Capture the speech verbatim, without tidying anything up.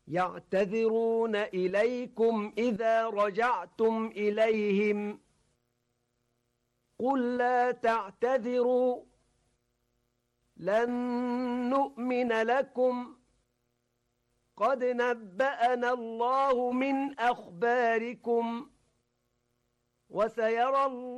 يعتذرون إليكم إذا رجعتم إليهم قل لا تعتذروا لن نؤمن لكم قد نبأنا الله من أخباركم وسيرى الله